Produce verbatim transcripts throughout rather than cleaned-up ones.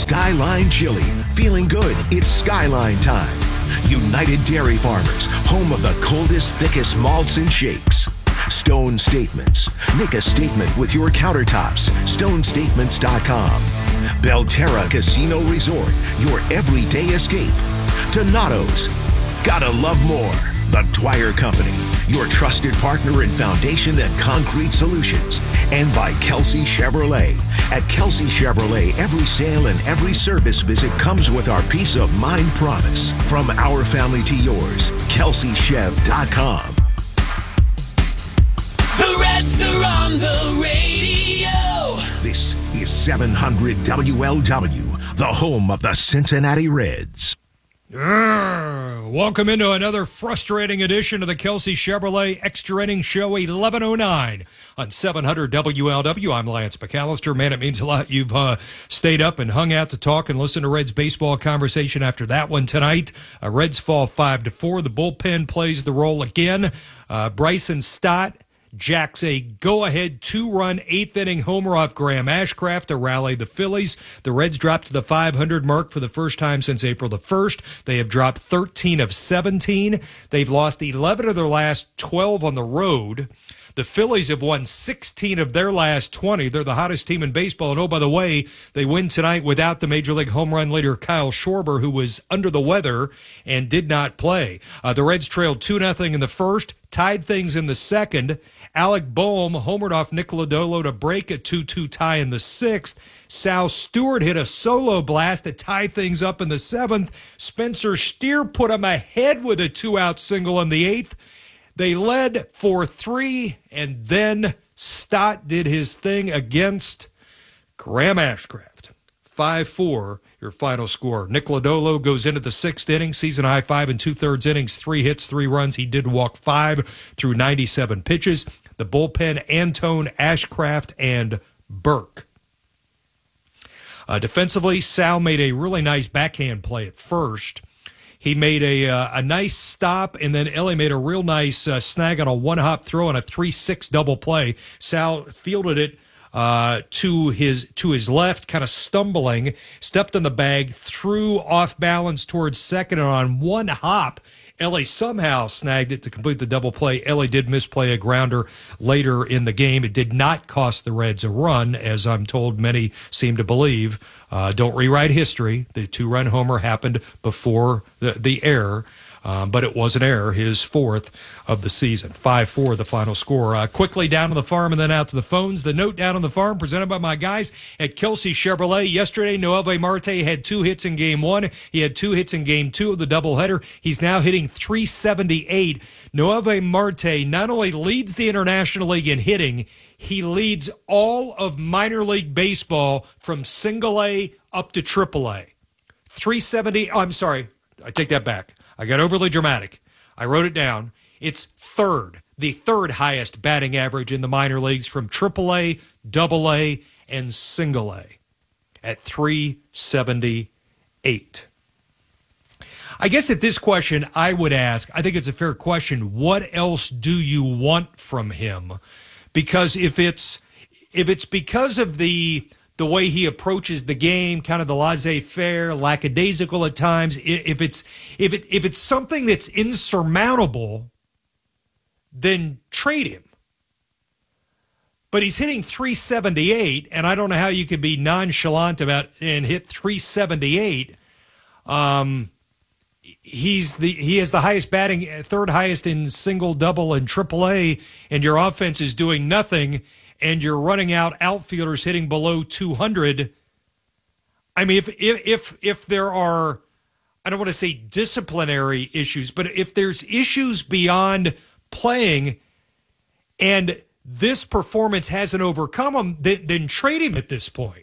Skyline Chili. Feeling good, it's Skyline time. United Dairy Farmers, home of the coldest, thickest malts and shakes. Stone Statements. Make a statement with your countertops. stone statements dot com. Belterra Casino Resort, your everyday escape. Donato's. Gotta love more. The Dwyer Company, your trusted partner in foundation and concrete solutions. And by Kelsey Chevrolet. At Kelsey Chevrolet, every sale and every service visit comes with our peace of mind promise. From our family to yours, kelsey chev dot com. The Reds are on the radio. This is seven hundred W L W, the home of the Cincinnati Reds. Uh, welcome into another frustrating edition of the Kelsey Chevrolet Extra Inning Show, eleven oh nine on seven hundred W L W. I'm Lance McAllister. Man, it means a lot you've uh, stayed up and hung out to talk and listen to Reds baseball conversation after that one tonight. Uh, Reds fall five to four. The bullpen plays the role again. Uh, Bryson Stott jacks a go-ahead two-run eighth-inning homer off Graham Ashcraft to rally the Phillies. The Reds dropped to the five hundred mark for the first time since April the first. They have dropped thirteen of seventeen. They've lost eleven of their last twelve on the road. The Phillies have won sixteen of their last twenty. They're the hottest team in baseball. And, oh, by the way, they win tonight without the Major League home run leader Kyle Schwarber, who was under the weather and did not play. Uh, the Reds trailed two nothing in the first, tied things in the second. Alec Boehm homered off Nick Lodolo to break a two two tie in the sixth. Sal Stewart hit a solo blast to tie things up in the seventh. Spencer Steer put him ahead with a two-out single in the eighth. They led four three, and then Stott did his thing against Graham Ashcraft. five four, your final score. Nick Lodolo goes into the sixth inning, season high five and two-thirds innings, three hits, three runs. He did walk five through ninety-seven pitches. The bullpen, Antone, Ashcraft, and Burke. Uh, defensively, Sal made a really nice backhand play at first. He made a uh, a nice stop, and then Ellie made a real nice uh, snag on a one-hop throw on a three six double play. Sal fielded it uh, to his to his left, kind of stumbling, stepped on the bag, threw off balance towards second, and on one hop, Ellie somehow snagged it to complete the double play. Ellie did misplay a grounder later in the game. It did not cost the Reds a run, as I'm told many seem to believe. Uh, don't rewrite history. The two-run homer happened before the, the error, um, but it was an error, his fourth of the season. five four, the final score. Uh, quickly down to the farm and then out to the phones. The note down on the farm presented by my guys at Kelsey Chevrolet. Yesterday, Noelvi Marte had two hits in game one. He had two hits in game two of the doubleheader. He's now hitting three seventy-eight. Noelvi Marte not only leads the International League in hitting, he leads all of minor league baseball from single A up to triple A. three seventy, oh, I'm sorry, I take that back. I got overly dramatic. I wrote it down. It's third, the third highest batting average in the minor leagues from triple A, double A, and single A at three seventy-eight. I guess at this question I would ask, I think it's a fair question, what else do you want from him? Because if it's if it's because of the the way he approaches the game, kind of the laissez-faire, lackadaisical at times, if it's if it if it's something that's insurmountable, then trade him. But he's hitting three seventy-eight, and I don't know how you could be nonchalant about and hit three seventy-eight. Um, he's the he has the highest batting, third highest in single, double, and triple A, and your offense is doing nothing, and you're running out outfielders hitting below two hundred. I mean, if if if, if there are, I don't want to say disciplinary issues, but if there's issues beyond playing, and this performance hasn't overcome him, then, then trade him at this point.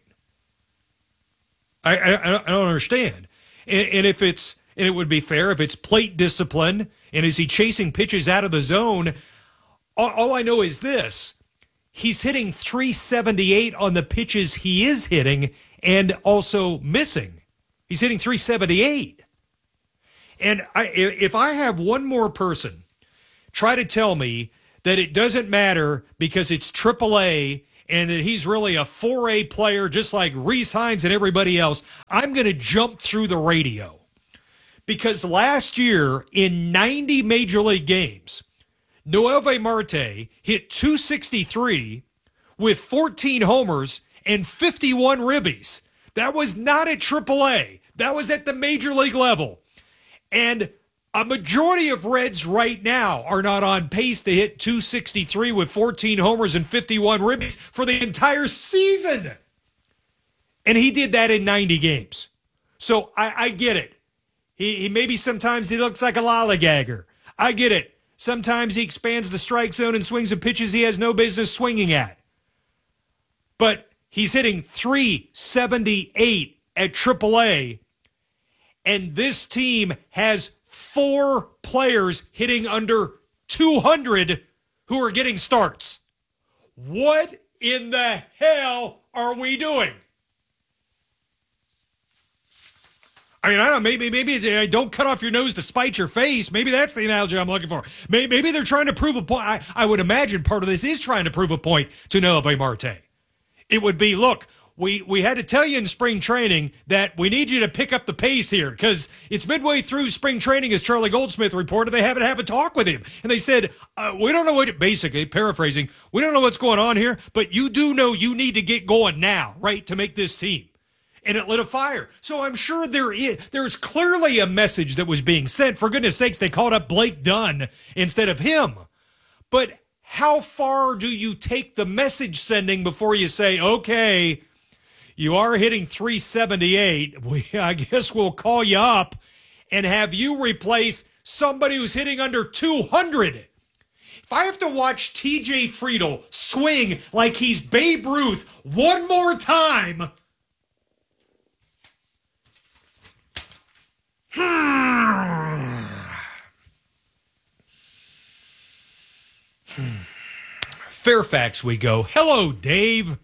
I I, I don't understand. And, and if it's and it would be fair if it's plate discipline, and is he chasing pitches out of the zone? All, all I know is this: he's hitting three seventy-eight on the pitches he is hitting, and also missing. He's hitting three seventy-eight. And I, if I have one more person try to tell me that it doesn't matter because it's triple A and that he's really a four A player just like Rhys Hines and everybody else, I'm going to jump through the radio. Because last year, in ninety Major League games, Noelvi Marte hit two sixty-three with fourteen homers and fifty-one ribbies. That was not at triple A. That was at the Major League level. And a majority of Reds right now are not on pace to hit two sixty-three with fourteen homers and fifty-one ribbies for the entire season. And he did that in ninety games. So I, I get it. He, he maybe sometimes he looks like a lollygagger. I get it. Sometimes he expands the strike zone and swings at pitches he has no business swinging at. But he's hitting three seventy-eight at triple A, and this team has four players hitting under two hundred who are getting starts. What in the hell are we doing? I mean, I don't know, maybe, maybe uh, don't cut off your nose to spite your face. Maybe that's the analogy I'm looking for. Maybe, maybe they're trying to prove a point. I, I would imagine part of this is trying to prove a point to Noelvi Marte. It would be, look, we, we had to tell you in spring training that we need you to pick up the pace here because it's midway through spring training, as Charlie Goldsmith reported. They haven't have a talk with him. And they said, uh, we don't know what, basically, paraphrasing, we don't know what's going on here, but you do know you need to get going now, right, to make this team. And it lit a fire. So I'm sure there is there's clearly a message that was being sent. For goodness sakes, they called up Blake Dunn instead of him. But how far do you take the message sending before you say, okay, you are hitting three seventy-eight. We, I guess we'll call you up and have you replace somebody who's hitting under two hundred. If I have to watch T J Friedl swing like he's Babe Ruth one more time... Fairfax we go. Hello, Dave.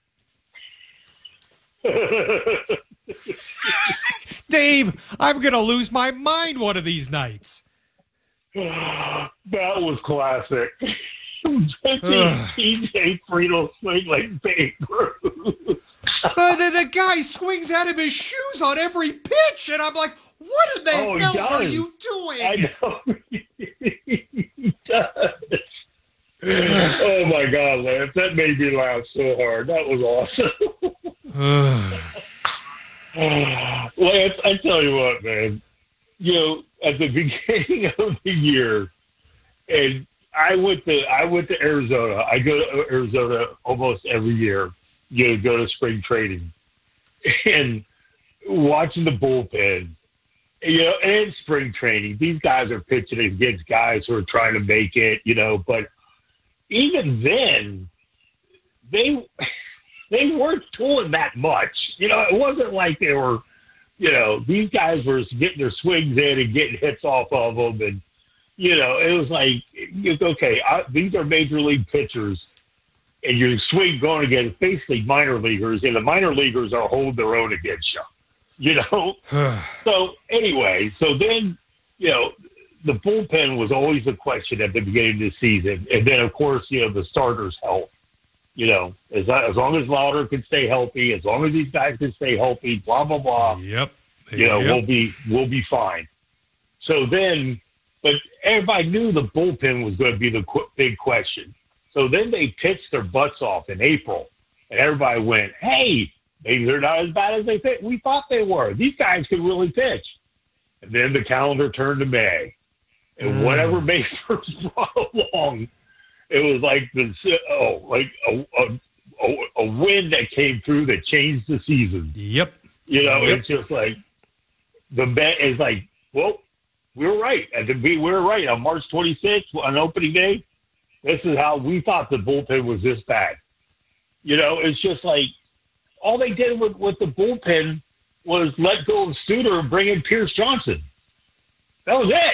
Dave, I'm going to lose my mind one of these nights. That was classic. T J Friedl swing like Babe Ruth. the, the, the guy swings out of his shoes on every pitch, and I'm like, what in the oh, hell are you doing? I know. He does. Oh, my God, Lance. That made me laugh so hard. That was awesome. Lance, I tell you what, man. You know, at the beginning of the year, and I went to I went to Arizona. I go to Arizona almost every year. You know, go to spring training. And watching the bullpen, you know, and spring training, these guys are pitching against guys who are trying to make it, you know, but even then, they they weren't doing that much. You know, it wasn't like they were, you know, these guys were getting their swings in and getting hits off of them. And, you know, it was like, it's okay, I, these are major league pitchers, and you're swing going against basically minor leaguers, and the minor leaguers are holding their own against you. You know? So, anyway, so then, you know, the bullpen was always a question at the beginning of the season. And then, of course, you know, the starters' health. You know, as, as long as Lauder can stay healthy, as long as these guys can stay healthy, blah, blah, blah. Yep. You know, yep. we'll be we'll be fine. So then, but everybody knew the bullpen was going to be the qu- big question. So then they pitched their butts off in April, and everybody went, hey, maybe they're not as bad as they th- we thought they were. These guys could really pitch. And then the calendar turned to May. And mm. whatever May first brought along, it was like the oh, like a, a, a, a wind that came through that changed the season. Yep. You know, yep. It's just like the bet is like, well, we were right. And we were right on March twenty-sixth on opening day. This is how we thought the bullpen was this bad. You know, it's just like all they did with, with the bullpen was let go of Studer and bring in Pierce Johnson. That was it.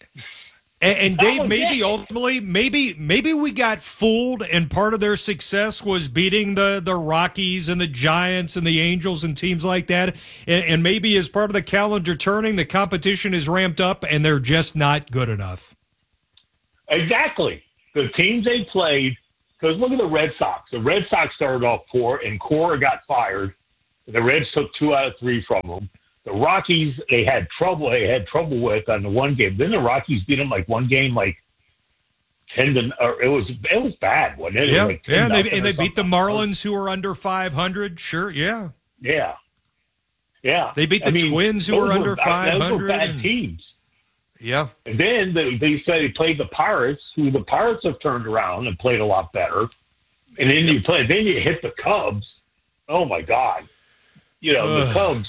And, and Dave, maybe ultimately, maybe maybe we got fooled, and part of their success was beating the, the Rockies and the Giants and the Angels and teams like that. And, and maybe as part of the calendar turning, the competition is ramped up, and they're just not good enough. Exactly. The teams they played because look at the Red Sox. The Red Sox started off poor, and Cora got fired. The Reds took two out of three from them. The Rockies, they had trouble. They had trouble with on the one game. Then the Rockies beat them like one game, like ten to. Or it was it was bad, wasn't it? Yeah, it was like yeah, and they, and they or beat the something. Marlins, who were under five hundred. Sure, yeah, Yeah, yeah. they beat the I mean, Twins, who those were under bad- five Those were hundred. bad and- teams. Yeah, And then they, they said they played the Pirates, who the Pirates have turned around and played a lot better. And then you play, then you hit the Cubs. Oh my God! You know Ugh. the Cubs.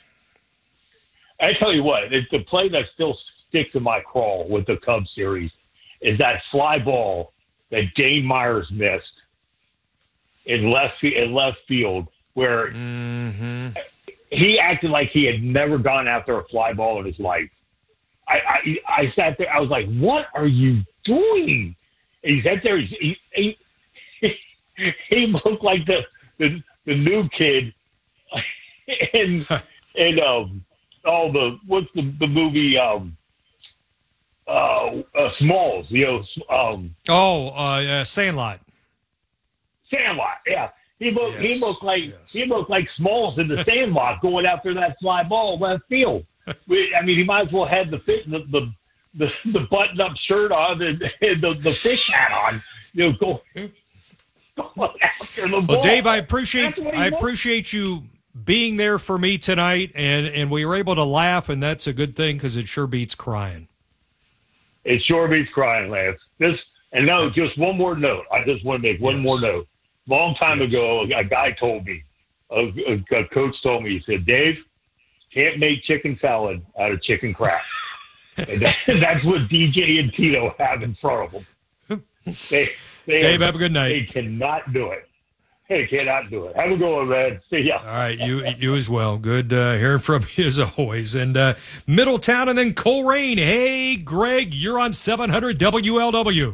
I tell you what, it's the play that still sticks in my craw with the Cubs series is that fly ball that Dane Myers missed in left in left field, where mm-hmm. he acted like he had never gone after a fly ball in his life. I, I, I sat there. I was like, "What are you doing?" And he sat there. He, he, he, he looked like the, the the new kid, and and um, all the what's the the movie um, uh, uh, Smalls, you know, um, Oh, uh, uh, Sandlot. Sandlot. Yeah, he looked he Yes, looked like yes. he looked like Smalls in the Sandlot going after that fly ball left field. We- I mean, he might as well have the fit, the the, the, the button-up shirt on and, and the, the fish hat on. You know, go, going after the ball. Well, Dave, I appreciate That's what he I wants. appreciate you being there for me tonight, and and we were able to laugh, and that's a good thing because it sure beats crying. It sure beats crying, Lance. This and no, just one more note. I just want to make one Yes. more note. Long time Yes. ago, a guy told me, a, a, a coach told me, he said, "Dave, can't make chicken salad out of chicken crap." And that, that's what D J and Tito have in front of them. They, they Dave, are- have a good night. They cannot do it. They cannot do it. Have a good one, man. See ya. All right, you you as well. Good uh, hearing from you as always. And uh, Middletown and then Coleraine. Hey, Greg, you're on seven hundred W L W.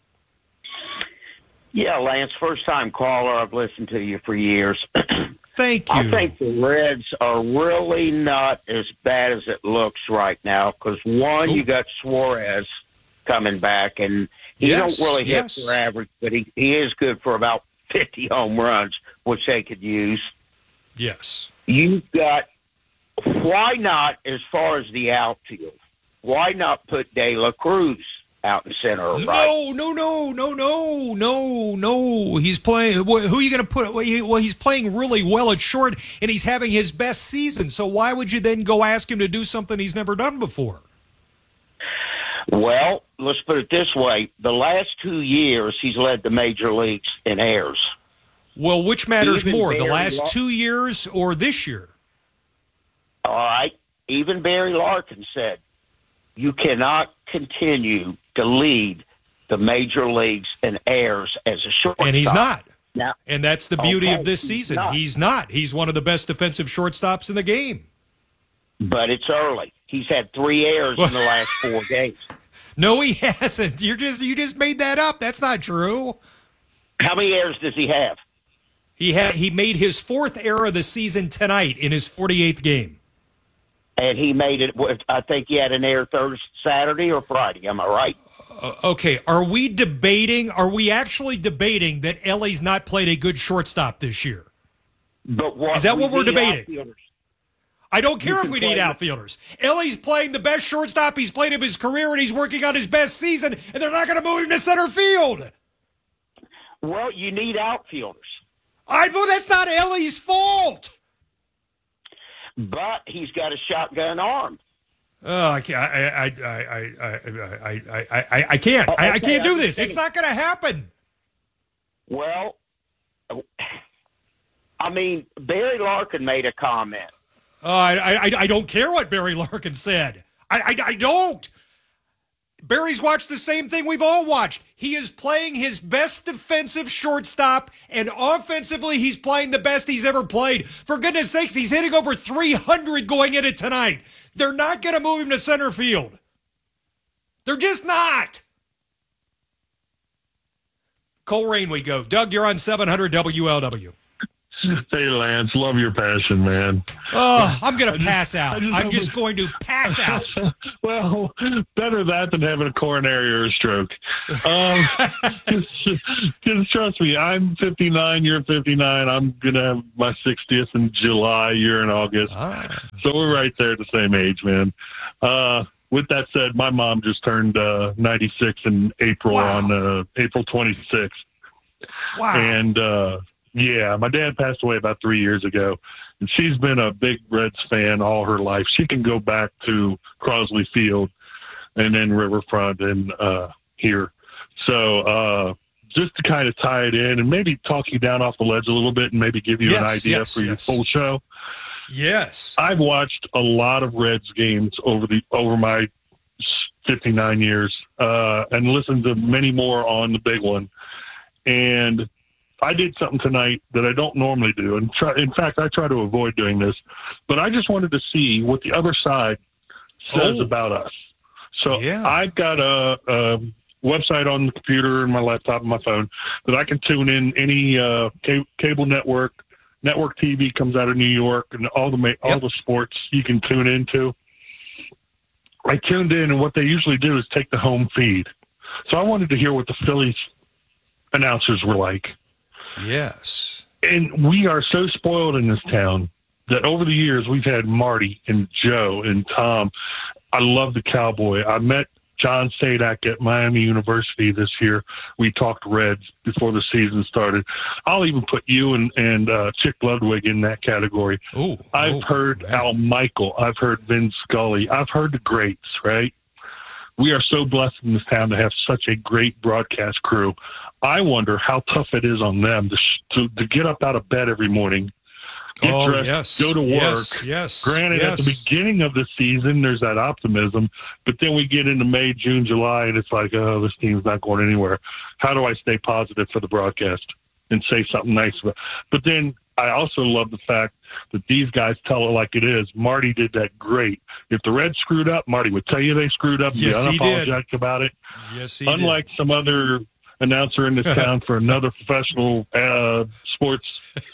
Yeah, Lance, first time caller. I've listened to you for years. Thank you. I think the Reds are really not as bad as it looks right now because, one, Ooh. you got Suarez coming back, and he Yes, don't really hit yes. for average, but he, he is good for about fifty home runs, which they could use. Yes. You've got, why not, as far as the outfield, why not put De La Cruz out in center or right? No, no, no, no, no, no, no. He's playing. wh- Who are you going to put? Well, he- well, he's playing really well at short, and he's having his best season. So why would you then go ask him to do something he's never done before? Well, let's put it this way. The last two years, he's led the major leagues in errors. Well, which matters Even more, the Barry last Lo- two years or this year? All right? Even Barry Larkin said, you cannot continue to lead the major leagues in errors as a shortstop. And he's not. Now, And that's the beauty Okay, of this he's season. not. He's not. He's one of the best defensive shortstops in the game. but it's early. He's had three errors in the last four games. No, he hasn't. You're just you just made that up. That's not true. How many errors does he have? He had he made his fourth error of the season tonight in his forty-eighth game. And he made it, I think he had an error Thursday, Saturday or Friday. Am I right? Uh, okay, are we debating? Are we actually debating that Ellie's not played a good shortstop this year? But what, Is that what we we're need debating? outfielders. I don't care can if we play need the- outfielders. Ellie's playing the best shortstop he's played of his career, and he's working on his best season, and they're not going to move him to center field. Well, you need outfielders. I know that's not Ellie's fault. But he's got a shotgun arm. Oh, I can't. I, I, I, I, I, I, I, I, I can't. I, I Okay, can't do I'm this. just It's not going to happen. Well, I mean, Barry Larkin made a comment. Uh, I, I, I don't care what Barry Larkin said. I, I, I don't. Barry's watched the same thing we've all watched. He is playing his best defensive shortstop, and offensively, he's playing the best he's ever played. For goodness sakes, he's hitting over three hundred going into tonight. They're not going to move him to center field. They're just not. Coleraine we go. Doug, you're on seven hundred W L W. Hey, Lance, love your passion, man. Oh, I'm going to just- pass out. I just I'm hope just it- going to pass out. Well, better that than having a coronary or a stroke. Um, just trust me, I'm fifty-nine, you're fifty-nine. I'm going to have my sixtieth in July, you're in August. Ah. So we're right there at the same age, man. Uh, with that said, my mom just turned uh, ninety-six in April Wow. on uh, April twenty-sixth. Wow. And, uh, yeah, my dad passed away about three years ago, and she's been a big Reds fan all her life. She can go back to Crosley Field and then Riverfront and uh, here. So uh, just to kind of tie it in and maybe talk you down off the ledge a little bit and maybe give you Yes, an idea yes, for your yes. full show. Yes. I've watched a lot of Reds games over the over my fifty-nine years uh, and listened to many more on the big one. And I did something tonight that I don't normally do. And try, in fact, I try to avoid doing this. But I just wanted to see what the other side says Oh. about us. So Yeah. I've got a, a website on the computer and my laptop and my phone that I can tune in any uh, ca- cable network. Network T V comes out of New York, and all the ma- all Yep. the sports you can tune into. I tuned in, and what they usually do is take the home feed. So I wanted to hear what the Phillies announcers were like. Yes. And we are so spoiled in this town that over the years we've had Marty and Joe and Tom. I love the Cowboy. I met John Sadak at Miami University this year. We talked Reds before the season started. I'll even put you and, and uh, Chick Ludwig in that category. Ooh, I've oh, heard man. Al Michael. I've heard Vin Scully. I've heard the greats, right? We are so blessed in this town to have such a great broadcast crew. I wonder how tough it is on them to, sh- to, to get up out of bed every morning, get Oh, dressed, yes. go to work. Yes, yes, Granted, at the yes. beginning of the season, there's that optimism, but then we get into May, June, July, and it's like, oh, this team's not going anywhere. How do I stay positive for the broadcast and say something nice about? But then I also love the fact that these guys tell it like it is. Marty did that great. If the Reds screwed up, Marty would tell you they screwed up and Yes, be he did. unapologetic about it. Yes, he Unlike some other announcer in this town for another professional uh, sports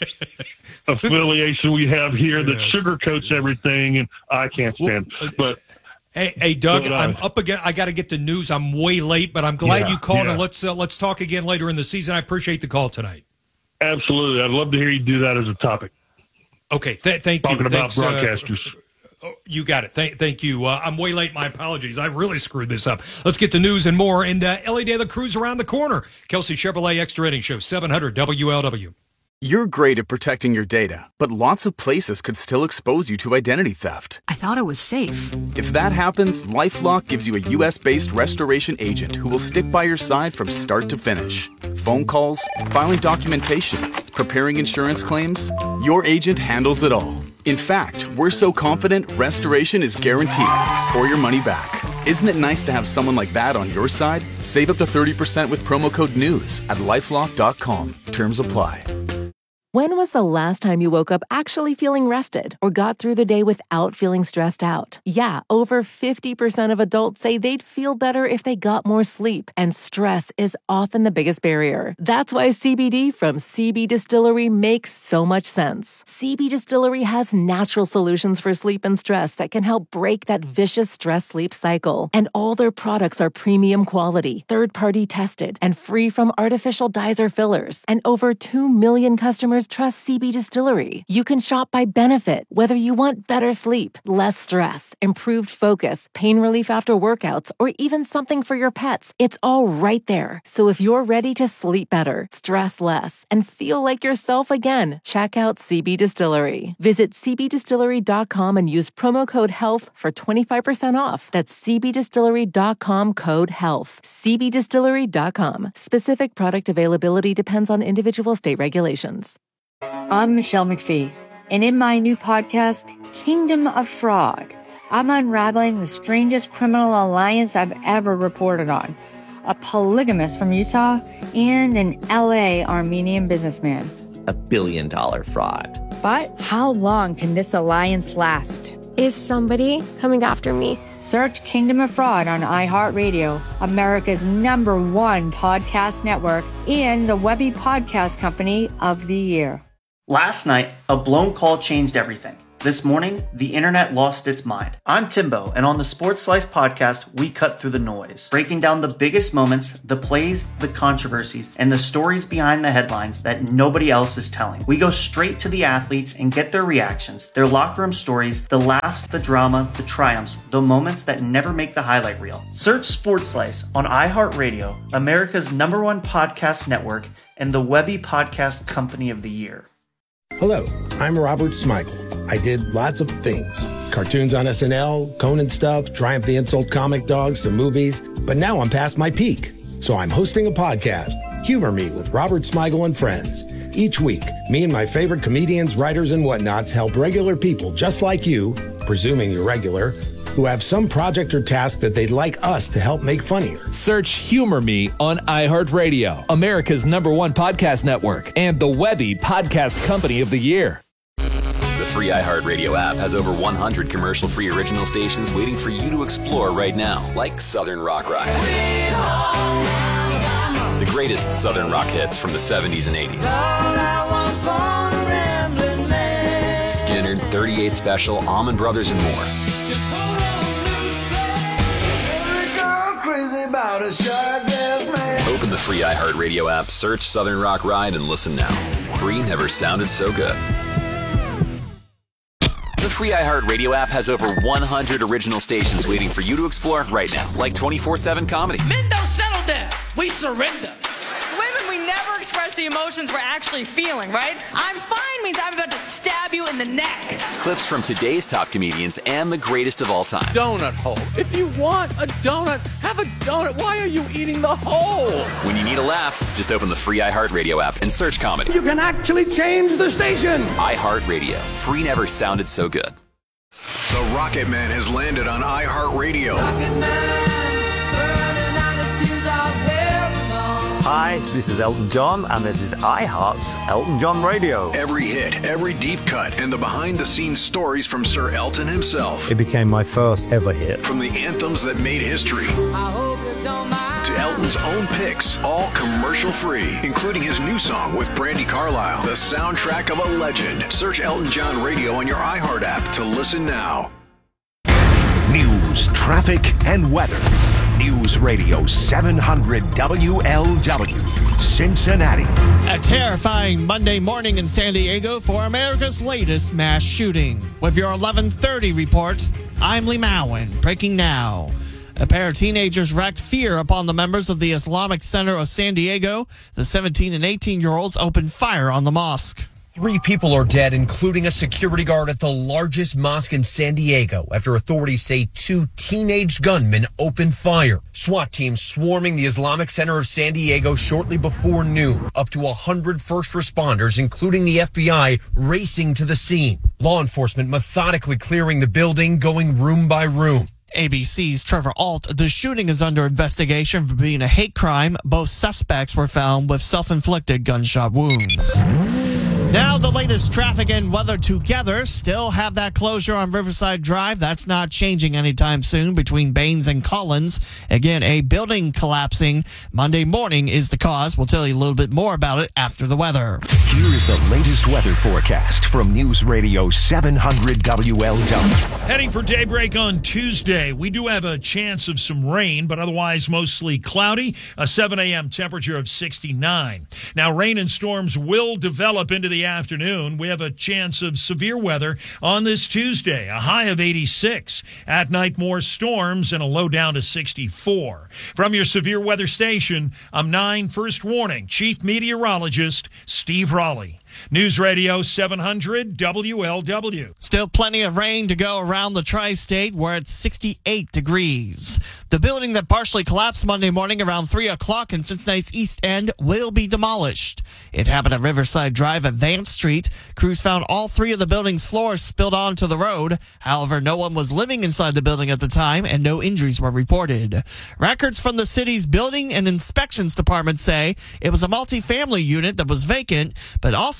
affiliation we have here that Yes. sugarcoats everything, and I can't stand. Well, uh, but did. Hey, hey, Doug, But, uh, I'm up again. I got to get the news. I'm way late, but I'm glad Yeah, you called, yeah. and let's uh, let's talk again later in the season. I appreciate the call tonight. absolutely, I'd love to hear you do that as a topic. Okay, th- thank Talking you. about Thanks, uh, broadcasters. Oh, you got it. Thank, thank you. Uh, I'm way late. My apologies. I really screwed this up. Let's get to news and more. And uh, Ellie De La Cruz around the corner. Kelsey Chevrolet Extra Inning Show, seven hundred W L W. You're great at protecting your data, but lots of places could still expose you to identity theft. I thought it was safe. If that happens, LifeLock gives you a U S-based restoration agent who will stick by your side from start to finish. Phone calls, filing documentation, preparing insurance claims, your agent handles it all. In fact, we're so confident restoration is guaranteed or your money back. Isn't it nice to have someone like that on your side? Save up to thirty percent with promo code NEWS at lifelock dot com. Terms apply. When was the last time you woke up actually feeling rested or got through the day without feeling stressed out? Yeah, over fifty percent of adults say they'd feel better if they got more sleep, and stress is often the biggest barrier. That's why C B D from C B Distillery makes so much sense. C B Distillery has natural solutions for sleep and stress that can help break that vicious stress-sleep cycle. And all their products are premium quality, third-party tested, and free from artificial dyes or fillers. And over two million customers trust C B Distillery. You can shop by benefit, whether you want better sleep, less stress, improved focus, pain relief after workouts, or even something for your pets. It's all right there. So if you're ready to sleep better, stress less, and feel like yourself again, check out C B Distillery. Visit c b distillery dot com and use promo code HEALTH for twenty-five percent off. That's c b distillery dot com code HEALTH. c b distillery dot com. Specific product availability depends on individual state regulations. I'm Michelle McPhee, and in my new podcast, Kingdom of Fraud, I'm unraveling the strangest criminal alliance I've ever reported on. A polygamist from Utah and an L A Armenian businessman. A billion dollar fraud. But how long can this alliance last? Is somebody coming after me? Search Kingdom of Fraud on iHeartRadio, America's number one podcast network, and the Webby Podcast Company of the Year. Last night, a blown call changed everything. This morning, the internet lost its mind. I'm Timbo, and on the Sports Slice podcast, we cut through the noise, breaking down the biggest moments, the plays, the controversies, and the stories behind the headlines that nobody else is telling. We go straight to the athletes and get their reactions, their locker room stories, the laughs, the drama, the triumphs, the moments that never make the highlight reel. Search Sports Slice on iHeartRadio, America's number one podcast network, and the Webby Podcast Company of the Year. Hello, I'm Robert Smigel. I did lots of things. Cartoons on S N L, Conan stuff, Triumph the Insult Comic Dog, some movies. But now I'm past my peak. So I'm hosting a podcast, Humor Me with Robert Smigel and Friends. Each week, me and my favorite comedians, writers, and whatnots help regular people just like you, presuming you're regular, who have some project or task that they'd like us to help make funnier. Search Humor Me on iHeartRadio, America's number one podcast network, and the Webby Podcast Company of the Year. The free iHeartRadio app has over one hundred commercial-free original stations waiting for you to explore right now, like Southern Rock Ride. The greatest Southern rock hits from the seventies and eighties. Skinner, thirty-eight Special, Allman Brothers, and more. Open the free iHeartRadio app, search Southern Rock Ride, and listen now. Free never sounded so good. The free iHeartRadio app has over one hundred original stations waiting for you to explore right now, like twenty-four seven comedy. Men don't settle down. We surrender. Women, we never express the emotions we're actually feeling, right? I'm fine means I'm about to stab you in the neck. Clips from today's top comedians and the greatest of all time. Donut hole. If you want a donut, have a donut. Why are you eating the hole? When you need a laugh, just open the free iHeartRadio app and search comedy. You can actually change the station. iHeartRadio. Free never sounded so good. The Rocket Man has landed on iHeartRadio. Hi, this is Elton John, and this is iHeart's Elton John Radio. Every hit, every deep cut, and the behind-the-scenes stories from Sir Elton himself. It became my first ever hit. From the anthems that made history to Elton's own picks, all commercial-free, including his new song with Brandi Carlile, the soundtrack of a legend. Search Elton John Radio on your iHeart app to listen now. News, traffic, and weather. News Radio seven hundred W L W, Cincinnati. A terrifying Monday morning in San Diego for America's latest mass shooting. With your eleven thirty report, I'm Lee Mowen, breaking now. A pair of teenagers wreaked fear upon the members of the Islamic Center of San Diego. The seventeen and eighteen-year-olds opened fire on the mosque. Three people are dead, including a security guard at the largest mosque in San Diego, after authorities say two teenage gunmen opened fire. SWAT teams swarming the Islamic Center of San Diego shortly before noon. Up to one hundred first responders, including the F B I, racing to the scene. Law enforcement methodically clearing the building, going room by room. A B C's Trevor Alt. The shooting is under investigation for being a hate crime. Both suspects were found with self-inflicted gunshot wounds. Now the latest traffic and weather together. Still have that closure on Riverside Drive. That's not changing anytime soon between Baines and Collins. Again, a building collapsing Monday morning is the cause. We'll tell you a little bit more about it after the weather. Here is the latest weather forecast from News Radio seven hundred W L W. Heading for daybreak on Tuesday. We do have a chance of some rain, but otherwise mostly cloudy. A seven a.m. temperature of sixty-nine. Now, rain and storms will develop into the afternoon. We have a chance of severe weather on this Tuesday, a high of eighty-six. At night, more storms and a low down to sixty-four. From your severe weather station, I'm nine First Warning Chief Meteorologist Steve Raleigh. News Radio seven hundred W L W. Still plenty of rain to go around the tri-state. We're at sixty-eight degrees. The building that partially collapsed Monday morning around three o'clock in Cincinnati's East End will be demolished. It happened at Riverside Drive at Vance Street. Crews found all three of the building's floors spilled onto the road. However, no one was living inside the building at the time, and no injuries were reported. Records from the city's Building and Inspections Department say it was a multifamily unit that was vacant, but also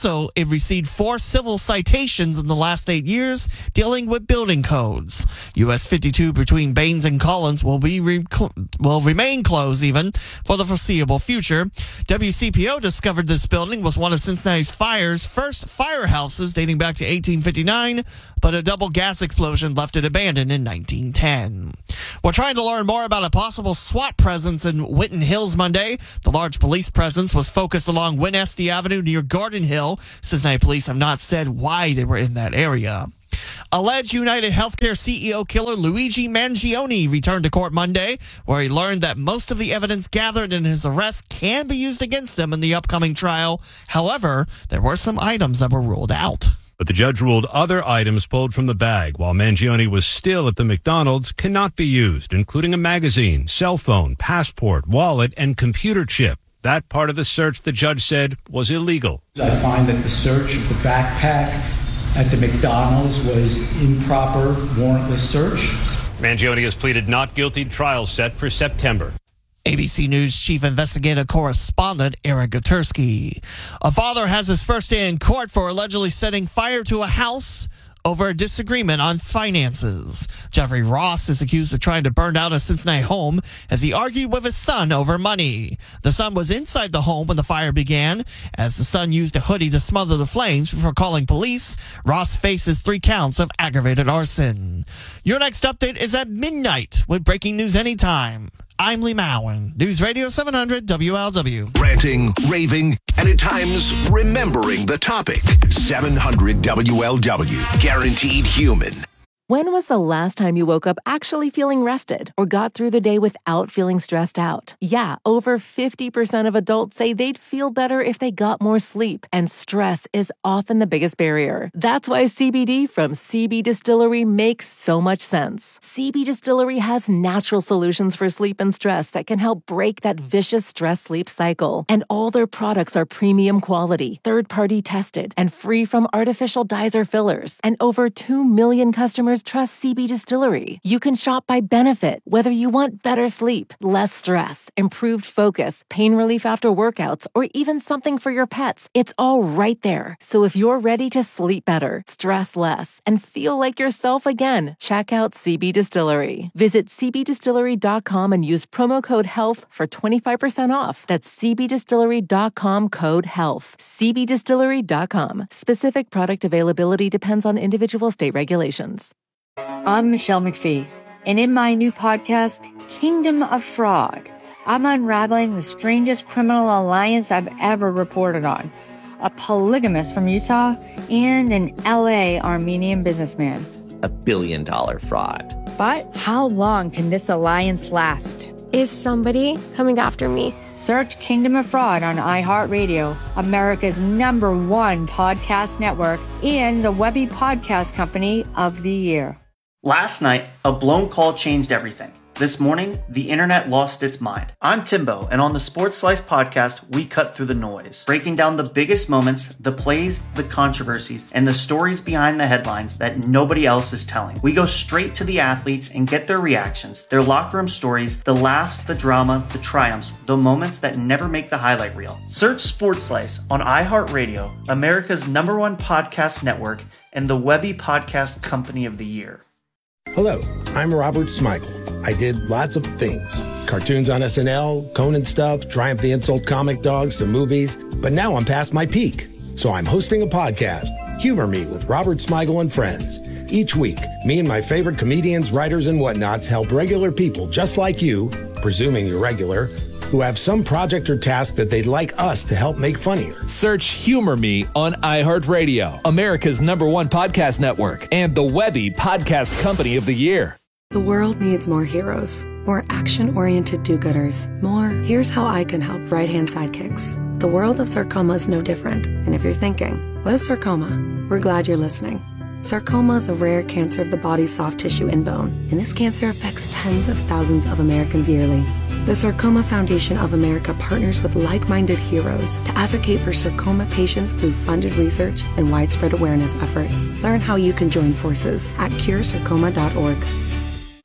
Also, it received four civil citations in the last eight years dealing with building codes. U S fifty-two between Baines and Collins will be re- cl- will remain closed even for the foreseeable future. W C P O discovered this building was one of Cincinnati's fire's first firehouses dating back to eighteen fifty-nine, but a double gas explosion left it abandoned in nineteen ten. We're trying to learn more about a possible SWAT presence in Winton Hills Monday. The large police presence was focused along Winnesty Avenue near Garden Hill. Cincinnati police have not said why they were in that area. Alleged United Healthcare C E O killer Luigi Mangione returned to court Monday, where he learned that most of the evidence gathered in his arrest can be used against him in the upcoming trial. However, there were some items that were ruled out. But the judge ruled other items pulled from the bag while Mangione was still at the McDonald's cannot be used, including a magazine, cell phone, passport, wallet, and computer chip. That part of the search, the judge said, was illegal. I find that the search of the backpack at the McDonald's was improper, warrantless search. Mangione has pleaded not guilty. Trial set for September. A B C News chief investigative correspondent Eric Gutersky. A father has his first day in court for allegedly setting fire to a house over a disagreement on finances. Jeffrey Ross is accused of trying to burn down a Cincinnati home as he argued with his son over money. The son was inside the home when the fire began. As the son used a hoodie to smother the flames before calling police, Ross faces three counts of aggravated arson. Your next update is at midnight with breaking news anytime. I'm Lee Mowen, News Radio seven hundred W L W. Ranting, raving, and at times remembering the topic. seven hundred W L W. Guaranteed human. When was the last time you woke up actually feeling rested or got through the day without feeling stressed out? Yeah, over fifty percent of adults say they'd feel better if they got more sleep, and stress is often the biggest barrier. That's why C B D from C B Distillery makes so much sense. C B Distillery has natural solutions for sleep and stress that can help break that vicious stress-sleep cycle. And all their products are premium quality, third-party tested, and free from artificial dyes or fillers. And over two million customers trust C B Distillery. You can shop by benefit, whether you want better sleep, less stress, improved focus, pain relief after workouts, or even something for your pets. It's all right there. So if you're ready to sleep better, stress less, and feel like yourself again, check out C B Distillery. Visit c b distillery dot com and use promo code HEALTH for twenty-five percent off. That's c b distillery dot com code HEALTH. c b distillery dot com. Specific product availability depends on individual state regulations. I'm Michelle McPhee, and in my new podcast, Kingdom of Frog, I'm unraveling the strangest criminal alliance I've ever reported on. A polygamist from Utah and an L A Armenian businessman. A billion dollar fraud. But how long can this alliance last? Is somebody coming after me? Search Kingdom of Fraud on iHeartRadio, America's number one podcast network, and the Webby Podcast Company of the Year. Last night, a blown call changed everything. This morning, the internet lost its mind. I'm Timbo, and on the Sports Slice podcast, we cut through the noise, breaking down the biggest moments, the plays, the controversies, and the stories behind the headlines that nobody else is telling. We go straight to the athletes and get their reactions, their locker room stories, the laughs, the drama, the triumphs, the moments that never make the highlight reel. Search Sports Slice on iHeartRadio, America's number one podcast network, and the Webby Podcast Company of the Year. Hello, I'm Robert Smigel. I did lots of things. Cartoons on S N L, Conan stuff, Triumph the Insult Comic Dog, some movies. But now I'm past my peak. So I'm hosting a podcast, Humor Me with Robert Smigel and Friends. Each week, me and my favorite comedians, writers, and whatnots help regular people just like you, presuming you're regular, who have some project or task that they'd like us to help make funnier. Search Humor Me on iHeartRadio, America's number one podcast network, and the Webby Podcast Company of the Year. The world needs more heroes, more action-oriented do-gooders, more here's how I can help right-hand sidekicks. The world of sarcoma is no different, and if you're thinking, what is sarcoma? We're glad you're listening. Sarcoma is a rare cancer of the body's soft tissue and bone, and this cancer affects tens of thousands of Americans yearly. The Sarcoma Foundation of America partners with like-minded heroes to advocate for sarcoma patients through funded research and widespread awareness efforts. Learn how you can join forces at cure sarcoma dot org.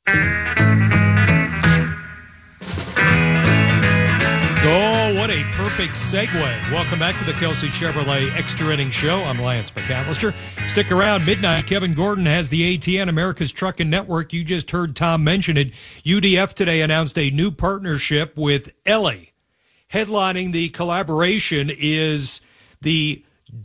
Oh, what a perfect perfect segue. Welcome back to the Kelsey Chevrolet Extra Inning Show. I'm Lance McAllister. Stick around. Midnight, Kevin Gordon has the A T N, America's Trucking Network. You just heard Tom mention it. U D F today announced a new partnership with Ellie. Headlining the collaboration is the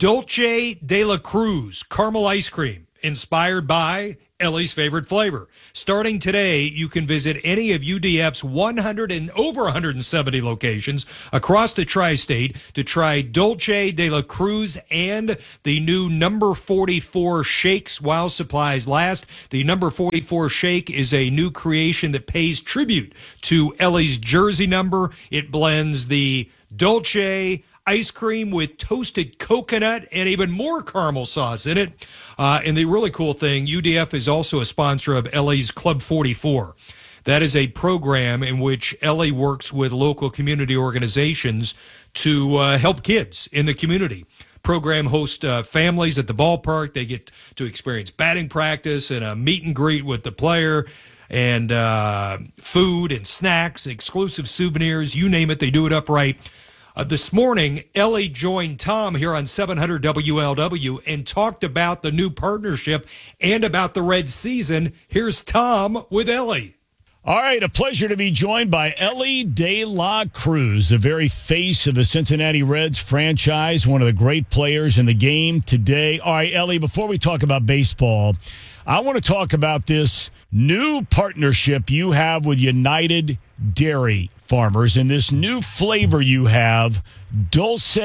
Dulce de la Cruz caramel ice cream, inspired by Ellie's favorite flavor. Starting today, you can visit any of U D F's one hundred and over one hundred seventy locations across the tri-state to try Dulce de la Cruz and the new number forty-four shakes while supplies last. The number forty-four shake is a new creation that pays tribute to Ellie's jersey number. It blends the Dulce ice cream with toasted coconut and even more caramel sauce in it. Uh, and the really cool thing, U D F is also a sponsor of Ellie's Club forty-four. That is a program in which Ellie works with local community organizations to uh, help kids in the community. Program hosts uh, families at the ballpark. They get to experience batting practice and a meet and greet with the player, and uh, food and snacks, exclusive souvenirs, you name it, they do it upright. Uh, this morning, Ellie joined Tom here on seven hundred W L W and talked about the new partnership and about the Red season. Here's Tom with Ellie. All right, a pleasure to be joined by Ellie de la Cruz, the very face of the Cincinnati Reds franchise, one of the great players in the game today. All right, Ellie, before we talk about baseball, I want to talk about this new partnership you have with United Dairy Farmers and this new flavor you have, Dulce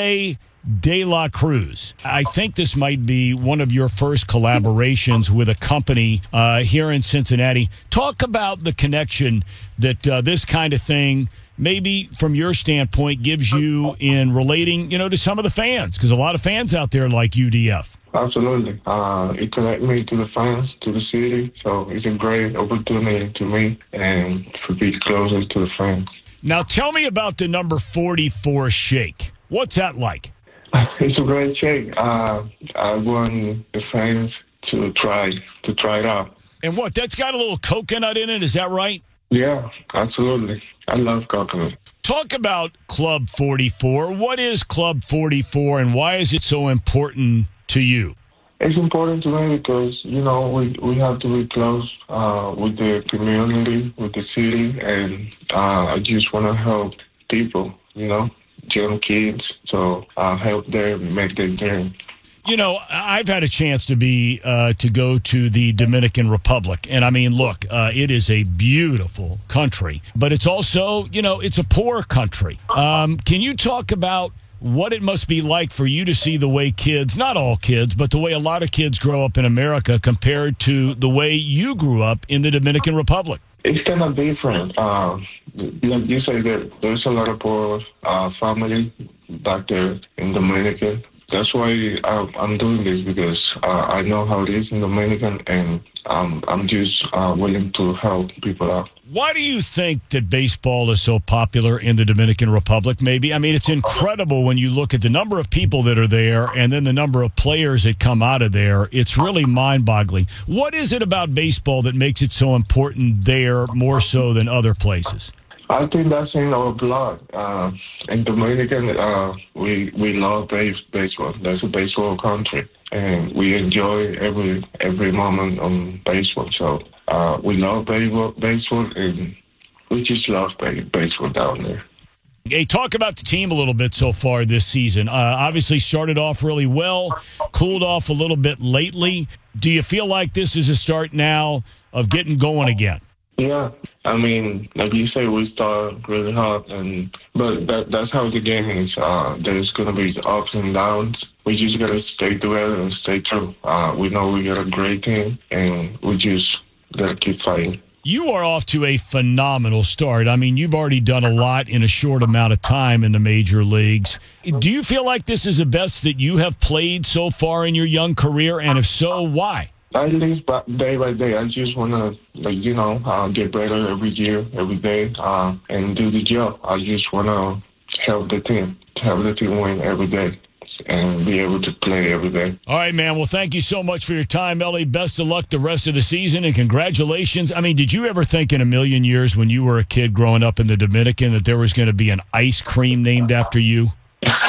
de la Cruz. I think this might be one of your first collaborations with a company uh, here in Cincinnati. Talk about the connection that uh, this kind of thing, maybe from your standpoint, gives you in relating, you know, to some of the fans, because a lot of fans out there like U D F. Absolutely. Uh, it connects me to the fans, to the city, so it's a great opportunity to me and to be closer to the fans. Now tell me about the number forty-four shake. What's that like? It's a great shake. Uh, I want the fans to try to try it out. And what, that's got a little coconut in it, is that right? Yeah, absolutely. I love coconut. Talk about Club forty-four. What is Club forty-four and why is it so important to you? It's important to me because, you know, we, we have to be close uh, with the community, with the city, and uh, I just want to help people, you know, young kids, so uh, help them make their dream. You know, I've had a chance to be uh, to go to the Dominican Republic, and I mean, look, uh, it is a beautiful country, but it's also, you know, it's a poor country. Um, can you talk about what it must be like for you to see the way kids, not all kids, but the way a lot of kids grow up in America compared to the way you grew up in the Dominican Republic? It's kind of different. Uh, like you say, that there's a lot of poor uh, family back there in Dominican. That's why I, I'm doing this, because uh, I know how it is in Dominican, and um, I'm just uh, willing to help people out. Why do you think that baseball is so popular in the Dominican Republic, maybe? I mean, it's incredible when you look at the number of people that are there and then the number of players that come out of there. It's really mind-boggling. What is it about baseball that makes it so important there more so than other places? I think that's in our blood. Uh, in Dominican, uh, we we love base, baseball. That's a baseball country, and we enjoy every every moment on baseball. So uh, we love baseball, baseball, and we just love baseball down there. Hey, talk about the team a little bit so far this season. Uh, obviously started off really well, cooled off a little bit lately. Do you feel like this is a start now of getting going again? Yeah, I mean, like you say, we start really hot, and but that that's how the game is. Uh, there's gonna be ups and downs. We just gotta stay together and stay true. Uh, we know we got a great team, and we just gotta keep fighting. You are off to a phenomenal start. I mean, you've already done a lot in a short amount of time in the major leagues. Do you feel like this is the best that you have played so far in your young career? And if so, why? At least day by day. I just want to, like, you know, uh, get better every year, every day, uh, and do the job. I just want to help the team, help the team win every day, and be able to play every day. All right, man. Well, thank you so much for your time, Ellie. Best of luck the rest of the season, and congratulations. I mean, did you ever think in a million years when you were a kid growing up in the Dominican that there was going to be an ice cream named after you?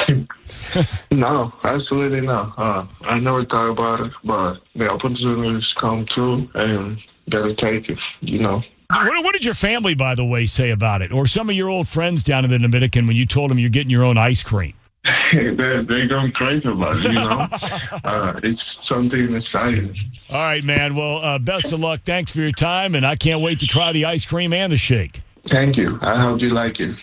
No, absolutely not. Uh, I never thought about it, but the opportunities come through and gotta take it, you know. What, what did your family, by the way, say about it? Or some of your old friends down in the Dominican when you told them you're getting your own ice cream? they're, they're going crazy about it, you know. uh, it's something exciting. All right, man. Well, uh, best of luck. Thanks for your time, and I can't wait to try the ice cream and the shake. Thank you. I hope you like it.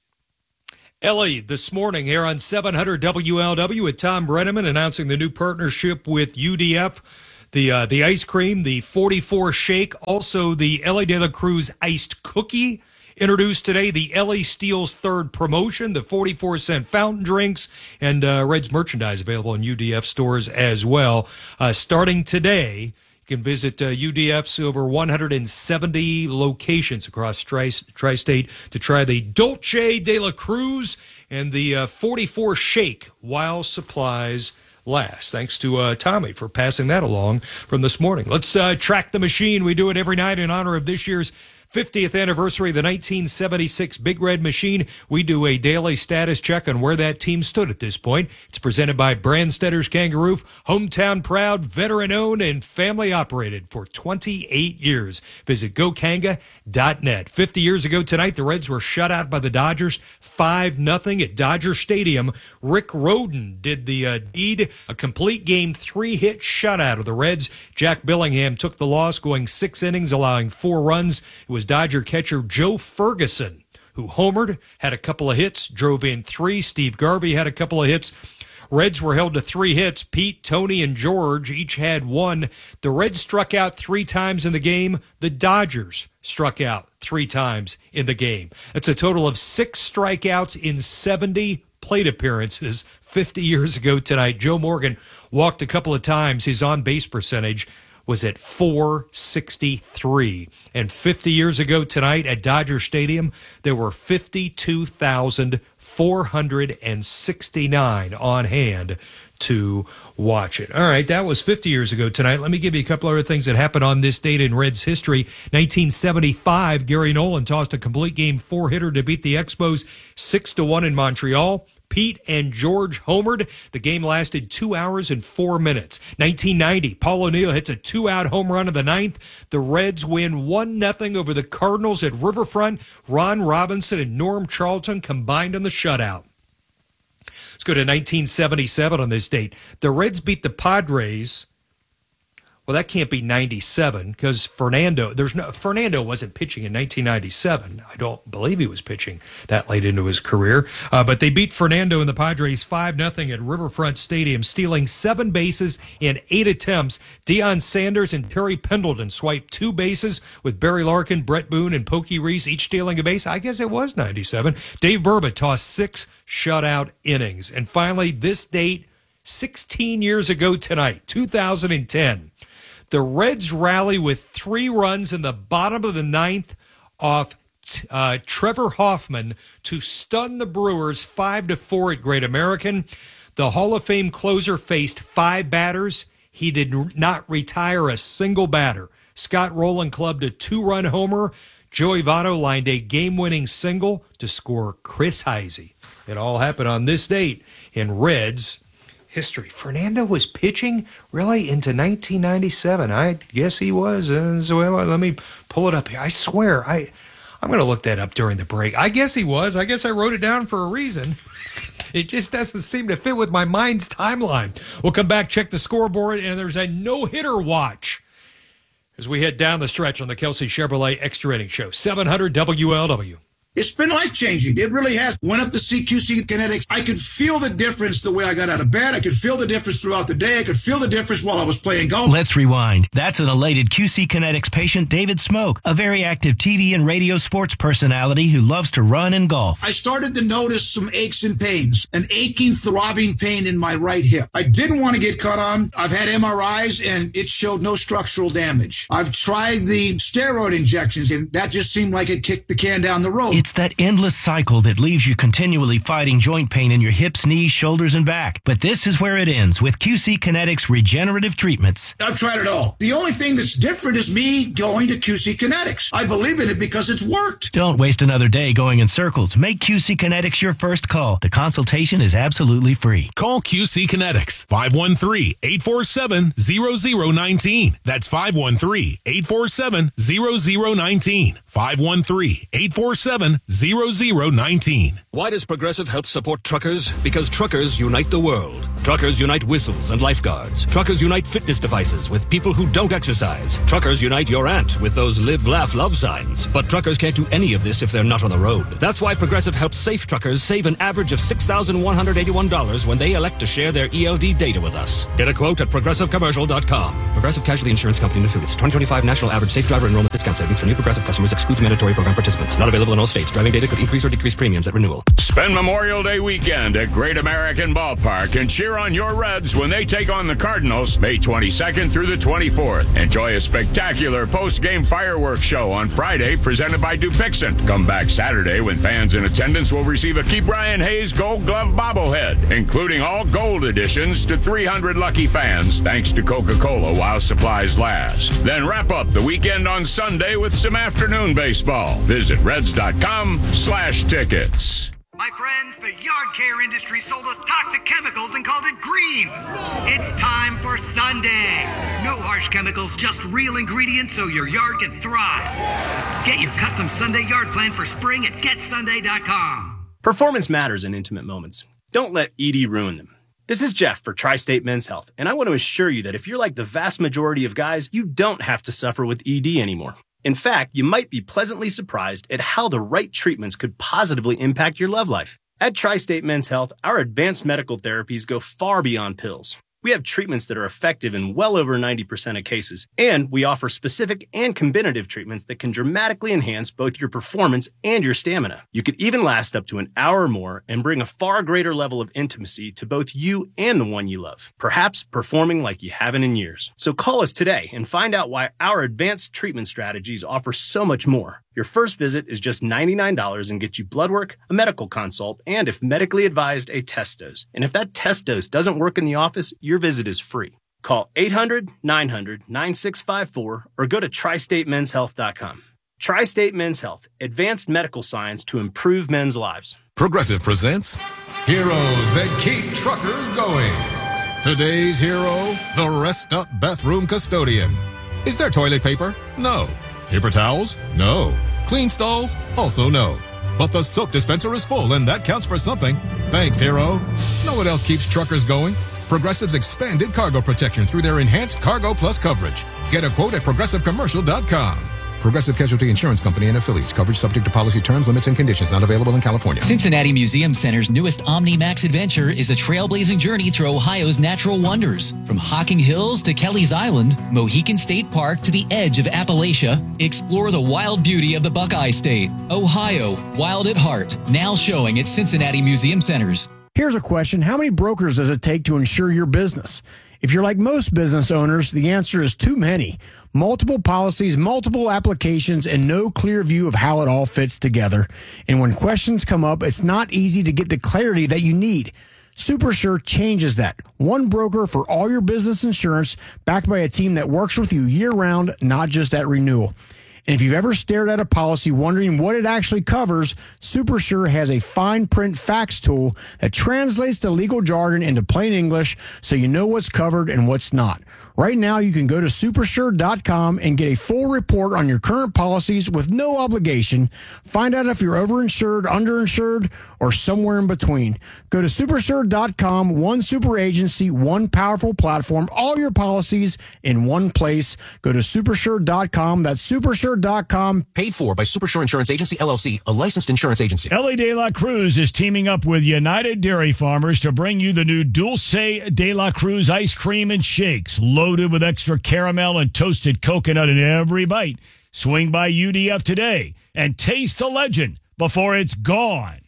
Ellie, this morning here on seven hundred W L W with Tom Brenneman announcing the new partnership with U D F. The uh, the ice cream, the forty-four shake, also the Ellie De La Cruz iced cookie introduced today. The Ellie Steele's third promotion, the forty-four cent fountain drinks, and uh, Reds merchandise available in U D F stores as well. Uh, starting today, you can visit uh, U D F's over one hundred seventy locations across tri- tri-state to try the Dolce De La Cruz and the uh, forty-four shake while supplies last. Thanks to uh, Tommy for passing that along from this morning. Let's uh, track the machine. We do it every night in honor of this year's fiftieth anniversary of the nineteen seventy-six Big Red Machine. We do a daily status check on where that team stood at this point. It's presented by Brandstetter's Kangaroo, hometown proud, veteran owned, and family operated for twenty-eight years. Visit go kanga dot net. fifty years ago tonight, the Reds were shut out by the Dodgers five nothing at Dodger Stadium. Rick Rhoden did the uh, deed, a complete game three-hit shutout of the Reds. Jack Billingham took the loss, going six innings, allowing four runs. It was Dodger catcher Joe Ferguson who homered, had a couple of hits, drove in three. Steve Garvey had a couple of hits. Reds were held to three hits. Pete, Tony, and George each had one. The Reds struck out three times in the game. The Dodgers struck out three times in the game. That's a total of six strikeouts in seventy plate appearances fifty years ago tonight. Joe Morgan walked a couple of times. His on-base percentage was at four sixty-three. And fifty years ago tonight at Dodger Stadium, there were fifty-two thousand four hundred sixty-nine on hand to watch it. All right, that was fifty years ago tonight. Let me give you a couple other things that happened on this date in Reds history. nineteen seventy-five, Gary Nolan tossed a complete game four-hitter to beat the Expos six to one in Montreal. Pete and George homered. The game lasted two hours and four minutes. nineteen ninety, Paul O'Neill hits a two-out home run in the ninth. The Reds win one nothing over the Cardinals at Riverfront. Ron Robinson and Norm Charlton combined on the shutout. Let's go to nineteen seventy-seven on this date. The Reds beat the Padres. Well, that can't be ninety-seven because Fernando, there's no, Fernando wasn't pitching in nineteen ninety-seven. I don't believe he was pitching that late into his career. Uh, but they beat Fernando and the Padres five nothing at Riverfront Stadium, stealing seven bases in eight attempts. Deion Sanders and Terry Pendleton swiped two bases with Barry Larkin, Brett Boone, and Pokey Reese each stealing a base. I guess it was ninety-seven. Dave Burba tossed six shutout innings. And finally, this date, sixteen years ago tonight, two thousand ten. The Reds rally with three runs in the bottom of the ninth off uh, Trevor Hoffman to stun the Brewers five to four at Great American. The Hall of Fame closer faced five batters. He did not retire a single batter. Scott Rowland clubbed a two-run homer. Joey Votto lined a game-winning single to score Chris Heisey. It all happened on this date in Reds history. Fernando was pitching really into nineteen ninety-seven. I guess he was. Uh, so well, let me pull it up here. I swear, I, I'm going to look that up during the break. I guess he was. I guess I wrote it down for a reason. It just doesn't seem to fit with my mind's timeline. We'll come back, check the scoreboard, and there's a no-hitter watch as we head down the stretch on the Kelsey Chevrolet Extra Inning Show. seven hundred W L W. It's been life-changing. It really has. Went up to see Q C Kinetics. I could feel the difference the way I got out of bed. I could feel the difference throughout the day. I could feel the difference while I was playing golf. Let's rewind. That's an elated Q C Kinetics patient, David Smoke, a very active T V and radio sports personality who loves to run and golf. I started to notice some aches and pains, an aching, throbbing pain in my right hip. I didn't want to get cut on. I've had M R Is, and it showed no structural damage. I've tried the steroid injections, and that just seemed like it kicked the can down the road. It's that endless cycle that leaves you continually fighting joint pain in your hips, knees, shoulders, and back. But this is where it ends with Q C Kinetics regenerative treatments. I've tried it all. The only thing that's different is me going to Q C Kinetics. I believe in it because it's worked. Don't waste another day going in circles. Make Q C Kinetics your first call. The consultation is absolutely free. Call Q C Kinetics, five one three, eight four seven, zero zero one nine. That's five one three, eight four seven, zero zero one nine. five one three, eight four seven, zero zero one nine. Why does Progressive help support truckers? Because truckers unite the world. Truckers unite whistles and lifeguards. Truckers unite fitness devices with people who don't exercise. Truckers unite your aunt with those live, laugh, love signs. But truckers can't do any of this if they're not on the road. That's why Progressive helps safe truckers save an average of six thousand one hundred eighty-one dollars when they elect to share their E L D data with us. Get a quote at progressive commercial dot com. Progressive Casualty Insurance Company and Affiliates. twenty twenty-five National Average Safe Driver Enrollment Discount Savings for new Progressive customers excludes mandatory program participants. Not available in all states. Driving data could increase or decrease premiums at renewal. Spend Memorial Day weekend at Great American Ballpark and cheer on your Reds when they take on the Cardinals May twenty-second through the twenty-fourth. Enjoy a spectacular post-game fireworks show on Friday presented by Dupixent. Come back Saturday when fans in attendance will receive a Key Brian Hayes Gold Glove bobblehead, including all gold editions to three hundred lucky fans, thanks to Coca-Cola while supplies last. Then wrap up the weekend on Sunday with some afternoon baseball. Visit Reds.com slash tickets. My friends, the yard care industry sold us toxic chemicals and called it green. It's time for Sunday. No harsh chemicals, just real ingredients so your yard can thrive. Get your custom Sunday yard plan for spring at get sunday dot com. Performance matters in intimate moments. Don't let E D ruin them. This is Jeff for Tri-State Men's Health, and I want to assure you that if you're like the vast majority of guys, you don't have to suffer with E D anymore. In fact, you might be pleasantly surprised at how the right treatments could positively impact your love life. At Tri-State Men's Health, our advanced medical therapies go far beyond pills. We have treatments that are effective in well over ninety percent of cases, and we offer specific and combinative treatments that can dramatically enhance both your performance and your stamina. You could even last up to an hour or more and bring a far greater level of intimacy to both you and the one you love, perhaps performing like you haven't in years. So call us today and find out why our advanced treatment strategies offer so much more. Your first visit is just ninety-nine dollars and gets you blood work, a medical consult, and if medically advised, a test dose. And if that test dose doesn't work in the office, your visit is free. Call eight hundred, nine hundred, nine six five four or go to tri state men's health dot com. Tri-State Men's Health, advanced medical science to improve men's lives. Progressive presents Heroes That Keep Truckers Going. Today's hero, the Rest Up Bathroom Custodian. Is there toilet paper? No. Paper towels? No. Clean stalls? Also no. But the soap dispenser is full, and that counts for something. Thanks, hero. Know what else keeps truckers going? Progressive's expanded cargo protection through their enhanced Cargo Plus coverage. Get a quote at progressive commercial dot com. Progressive Casualty Insurance Company and Affiliates. Coverage subject to policy terms, limits, and conditions. Not available in California. Cincinnati Museum Center's newest OmniMax adventure is a trailblazing journey through Ohio's natural wonders. From Hocking Hills to Kelly's Island, Mohican State Park to the edge of Appalachia, explore the wild beauty of the Buckeye State. Ohio, wild at heart. Now showing at Cincinnati Museum Centers. Here's a question. How many brokers does it take to insure your business? If you're like most business owners, the answer is too many. Multiple policies, multiple applications, and no clear view of how it all fits together. And when questions come up, it's not easy to get the clarity that you need. SuperSure changes that. One broker for all your business insurance, backed by a team that works with you year-round, not just at renewal. And if you've ever stared at a policy wondering what it actually covers, SuperSure has a fine print facts tool that translates the legal jargon into plain English so you know what's covered and what's not. Right now, you can go to supersure dot com and get a full report on your current policies with no obligation. Find out if you're overinsured, underinsured, or somewhere in between. Go to supersure dot com, one super agency, one powerful platform, all your policies in one place. Go to supersure dot com. That's supersure dot com. Paid for by Supersure Insurance Agency, L L C, a licensed insurance agency. Ellie De La Cruz is teaming up with United Dairy Farmers to bring you the new Dulce De La Cruz ice cream and shakes, loaded with extra caramel and toasted coconut in every bite. Swing by U D F today and taste the legend before it's gone.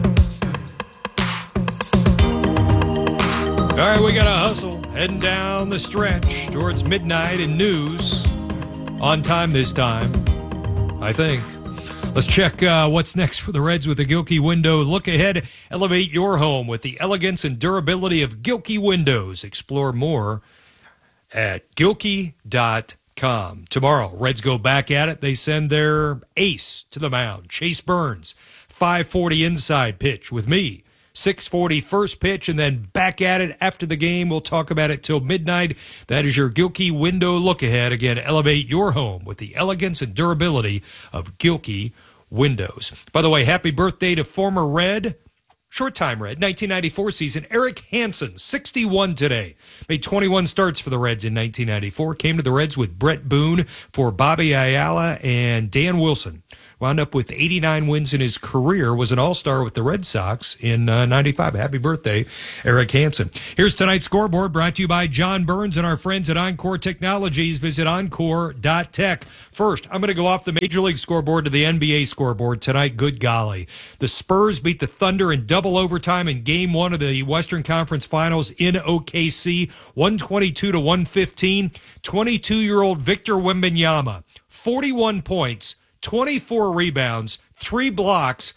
All right, we got a hustle heading down the stretch towards midnight and news. On time this time, I think. Let's check uh, what's next for the Reds with the Gilkey Window Look Ahead. Elevate your home with the elegance and durability of Gilkey Windows. Explore more at gilkey dot com. Tomorrow, Reds go back at it. They send their ace to the mound, Chase Burns. five forty inside pitch with me. six forty first pitch, and then back at it after the game. We'll talk about it till midnight. That is your Gilkey Window Look Ahead. Again, elevate your home with the elegance and durability of Gilkey Windows. By the way, happy birthday to former Red, short-time Red, nineteen ninety-four season, Eric Hansen, sixty-one today. Made twenty-one starts for the Reds in nineteen ninety-four. Came to the Reds with Brett Boone for Bobby Ayala and Dan Wilson. Wound up with eighty-nine wins in his career, was an all-star with the Red Sox in uh, ninety-five. Happy birthday, Eric Hansen. Here's tonight's scoreboard brought to you by John Burns and our friends at Encore Technologies. Visit encore dot tech. First, I'm going to go off the Major League scoreboard to the N B A scoreboard tonight. Good golly. The Spurs beat the Thunder in double overtime in game one of the Western Conference Finals in O K C, one twenty-two to one fifteen. twenty-two-year-old Victor Wembanyama, forty-one points, twenty-four rebounds, three blocks,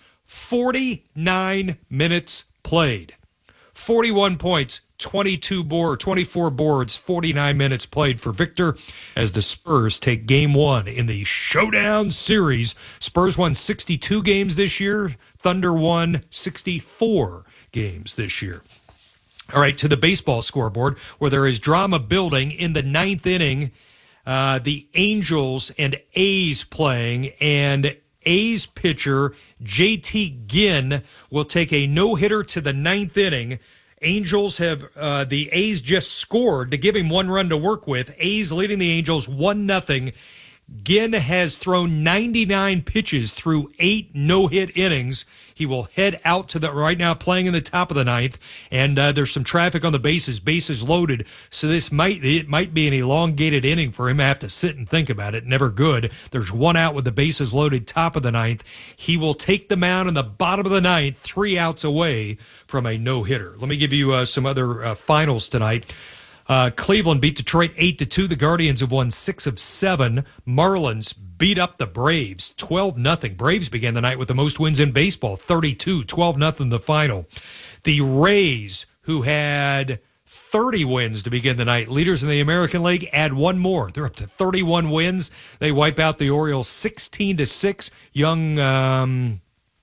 forty-nine minutes played. forty-one points, twenty-two board, twenty-four boards, forty-nine minutes played for Victor as the Spurs take game one in the Showdown Series. Spurs won sixty-two games this year. Thunder won sixty-four games this year. All right, to the baseball scoreboard where there is drama building in the ninth inning. Uh, the Angels and A's playing, and A's pitcher J T Ginn will take a no-hitter to the ninth inning. Angels have, uh, the A's just scored to give him one run to work with. A's leading the Angels one nothing. Ginn has thrown ninety-nine pitches through eight no-hit innings. He will head out to the, right now playing in the top of the ninth, and uh, there's some traffic on the bases, bases loaded, so this might, it might be an elongated inning for him. I have to sit and think about it. Never good. There's one out with the bases loaded, top of the ninth. He will take the mound in the bottom of the ninth, three outs away from a no-hitter. Let me give you uh, some other uh, finals tonight. Uh, Cleveland beat Detroit eight to two. The Guardians have won six of seven. Marlins beat up the Braves twelve nothing. Braves began the night with the most wins in baseball, thirty-two, twelve nothing the final. The Rays, who had thirty wins to begin the night, leaders in the American League, add one more. They're up to thirty-one wins. They wipe out the Orioles sixteen to six. Young, um,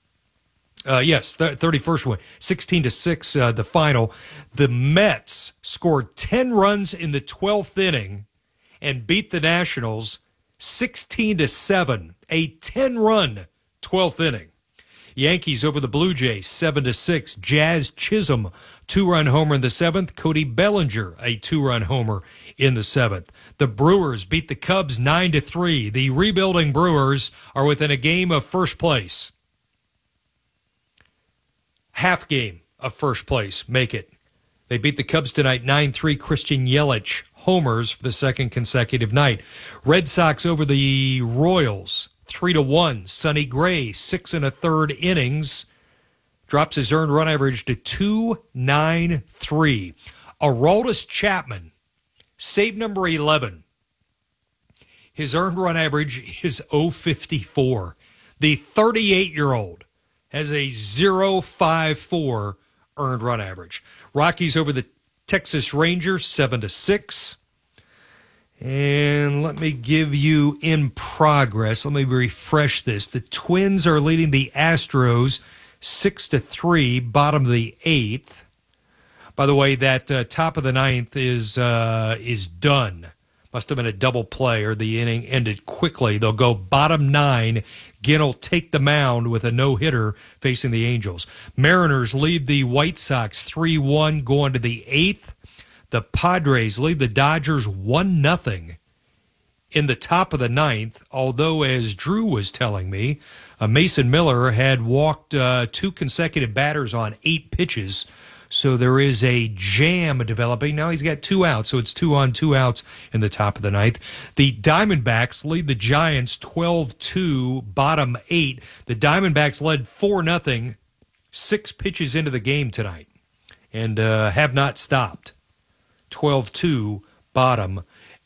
Uh, yes, th- thirty-first win, sixteen to six, uh, the final. The Mets scored ten runs in the twelfth inning and beat the Nationals sixteen to seven, a ten-run twelfth inning. Yankees over the Blue Jays, seven to six. Jazz Chisholm, two-run homer in the seventh. Cody Bellinger, a two-run homer in the seventh. The Brewers beat the Cubs nine to three. The rebuilding Brewers are within a game of first place. Half game of first place, make it. They beat the Cubs tonight nine three. Christian Yelich homers for the second consecutive night. Red Sox over the Royals, three to one. Sonny Gray, six and a third innings, drops his earned run average to two ninety-three. Aroldis Chapman, save number eleven. His earned run average is oh fifty-four. The thirty-eight-year-old has a oh fifty-four earned run average. Rockies over the Texas Rangers, seven to six. And let me give you in progress, let me refresh this. The Twins are leading the Astros six to three, bottom of the eighth. By the way, that uh, top of the ninth is uh, is done. Must have been a double play, or the inning ended quickly. They'll go bottom nine. Ginn will take the mound with a no-hitter facing the Angels. Mariners lead the White Sox three one going to the eighth. The Padres lead the Dodgers one nothing in the top of the ninth, although, as Drew was telling me, uh, Mason Miller had walked uh, two consecutive batters on eight pitches. So there is a jam developing. Now he's got two outs, so it's two on, two outs in the top of the ninth. The Diamondbacks lead the Giants twelve two, bottom eight. The Diamondbacks led four nothing, six pitches into the game tonight, and uh, have not stopped. twelve two, bottom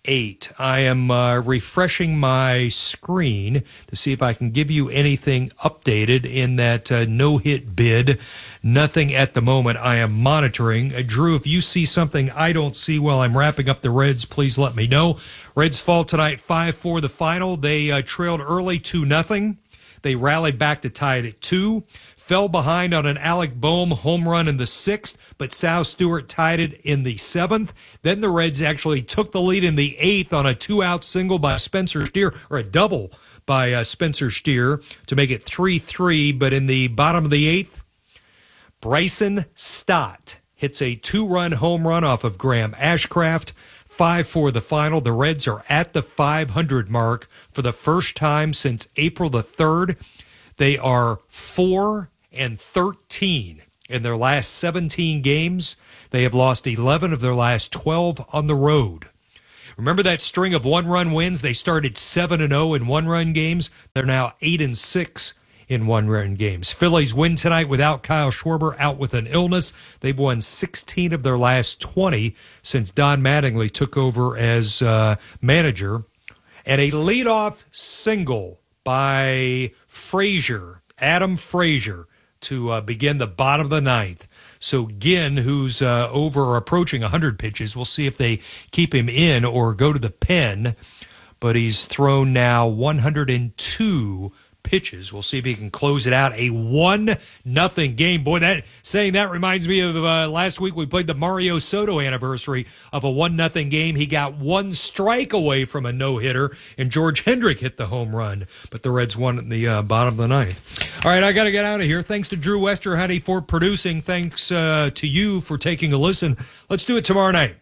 eight. I am uh, refreshing my screen to see if I can give you anything updated in that uh, no-hit bid. Nothing at the moment. I am monitoring. Uh, Drew, if you see something I don't see while I'm wrapping up the Reds, please let me know. Reds fall tonight five four the final. They uh, trailed early two nothing. They rallied back to tie it at two. Fell behind on an Alec Boehm home run in the sixth, but Sal Stewart tied it in the seventh. Then the Reds actually took the lead in the eighth on a two-out single by Spencer Steer, or a double by uh, Spencer Steer to make it three three. But in the bottom of the eighth, Bryson Stott hits a two-run home run off of Graham Ashcraft. five four the final. The Reds are at the five hundred mark for the first time since April the third. They are four and thirteen in their last seventeen games. They have lost eleven of their last twelve on the road. Remember that string of one-run wins? They started seven and oh in one-run games. They're now eight and six in one-run games. Phillies win tonight without Kyle Schwarber out with an illness. They've won sixteen of their last twenty since Don Mattingly took over as uh, manager. And a leadoff single by Frazier, Adam Frazier, to uh, begin the bottom of the ninth. So Ginn, who's uh, over or approaching one hundred pitches, we'll see if they keep him in or go to the pen. But he's thrown now one hundred two pitches. We'll see if he can close it out. A one nothing game. Boy, that saying that reminds me of uh, last week we played the Mario Soto anniversary of a one nothing game. He got one strike away from a no-hitter, and George Hendrick hit the home run. But the Reds won in the uh, bottom of the ninth. All right, I got to get out of here. Thanks to Drew Westerhutty for producing. Thanks uh, to you for taking a listen. Let's do it tomorrow night.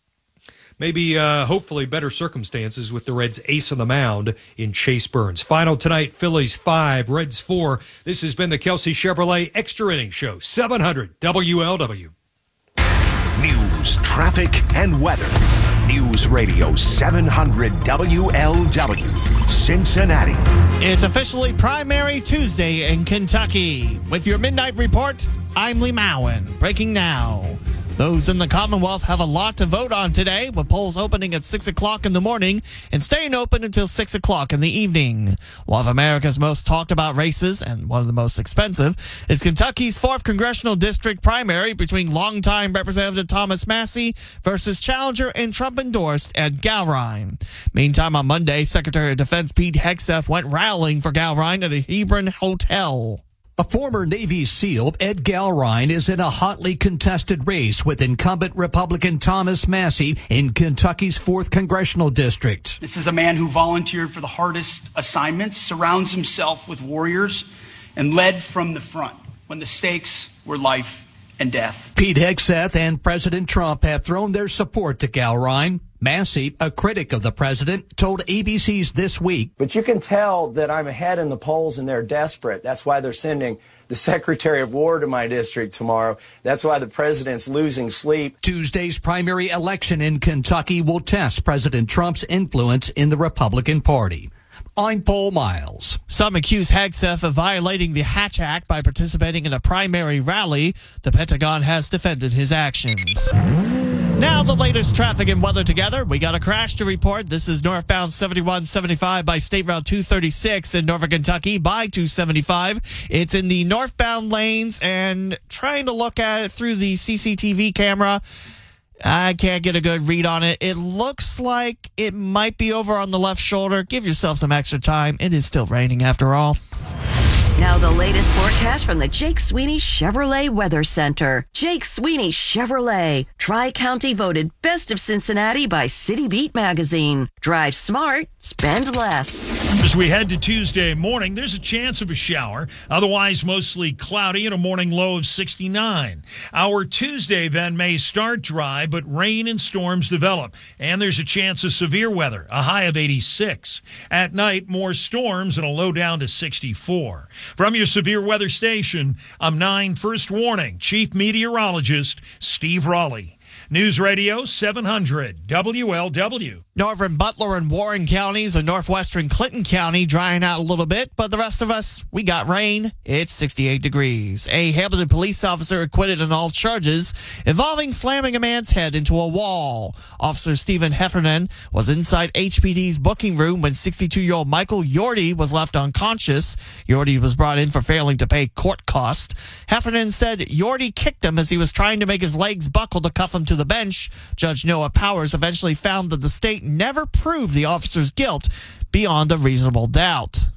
Maybe, uh, hopefully, better circumstances with the Reds' ace on the mound in Chase Burns. Final tonight, Phillies five, Reds four. This has been the Kelsey Chevrolet Extra Innings Show, seven hundred W L W. News, traffic, and weather. News Radio seven hundred W L W, Cincinnati. It's officially Primary Tuesday in Kentucky. With your Midnight Report, I'm Lee Mowen. Breaking now. Those in the Commonwealth have a lot to vote on today, with polls opening at six o'clock in the morning and staying open until six o'clock in the evening. One of America's most talked about races, and one of the most expensive, is Kentucky's fourth Congressional District primary between longtime Representative Thomas Massie versus challenger and Trump-endorsed Ed Gallrein. Meantime, on Monday, Secretary of Defense Pete Hegseth went rallying for Gallrein at a Hebron hotel. A former Navy SEAL, Ed Gallrein, is in a hotly contested race with incumbent Republican Thomas Massie in Kentucky's fourth Congressional District. This is a man who volunteered for the hardest assignments, surrounds himself with warriors, and led from the front when the stakes were life and death. Pete Hegseth and President Trump have thrown their support to Gallrein. Massie, a critic of the president, told A B C's This Week. But you can tell that I'm ahead in the polls and they're desperate. That's why they're sending the Secretary of War to my district tomorrow. That's why the president's losing sleep. Tuesday's primary election in Kentucky will test President Trump's influence in the Republican Party. I'm Paul Miles. Some accuse Hegseth of violating the Hatch Act by participating in a primary rally. The Pentagon has defended his actions. Now the latest traffic and weather together. We got a crash to report. This is northbound seventy-one seventy-five by State Route two thirty-six in Norfolk, Kentucky by two seventy-five. It's in the northbound lanes, and trying to look at it through the C C T V camera, I can't get a good read on it. It looks like it might be over on the left shoulder. Give yourself some extra time. It is still raining after all. Now the latest forecast from the Jake Sweeney Chevrolet Weather Center. Jake Sweeney Chevrolet. Tri-County voted Best of Cincinnati by City Beat magazine. Drive smart, spend less. As we head to Tuesday morning, there's a chance of a shower. Otherwise, mostly cloudy and a morning low of sixty-nine. Our Tuesday then may start dry, but rain and storms develop. And there's a chance of severe weather, a high of eighty-six. At night, more storms and a low down to sixty-four. From your severe weather station, I'm nine First Warning Chief Meteorologist Steve Raleigh. News Radio seven hundred W L W. Northern Butler and Warren counties and northwestern Clinton County drying out a little bit, but the rest of us, we got rain. It's sixty-eight degrees. A Hamilton police officer acquitted on all charges involving slamming a man's head into a wall. Officer Stephen Heffernan was inside H P D's booking room when sixty-two-year-old Michael Yorty was left unconscious. Yorty was brought in for failing to pay court cost. Heffernan said Yorty kicked him as he was trying to make his legs buckle to cuff him to the bench. Judge Noah Powers eventually found that the state never proved the officer's guilt beyond a reasonable doubt.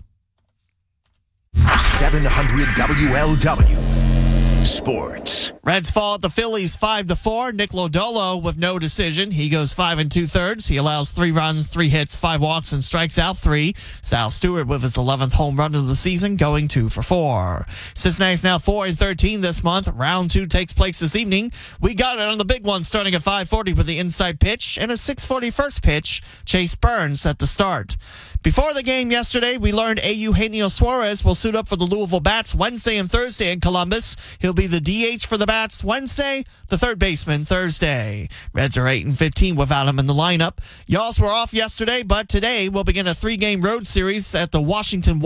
seven hundred W L W Sports. Reds fall at the Phillies five to four. Nick Lodolo with no decision. He goes five and two thirds. He allows three runs, three hits, five walks, and strikes out three. Sal Stewart with his eleventh home run of the season, going two for four. Cincinnati's now four and thirteen this month. Round two takes place this evening. We got it on the big one starting at five forty with the inside pitch and a six forty first pitch. Chase Burns set to start. Before the game yesterday, we learned Eugenio Suarez will suit up for the Louisville Bats Wednesday and Thursday in Columbus. He'll be the D H for the Bats Wednesday, the third baseman Thursday. Reds are eight and fifteen without him in the lineup. Y'alls were off yesterday, but today we'll begin a three-game road series at the Washington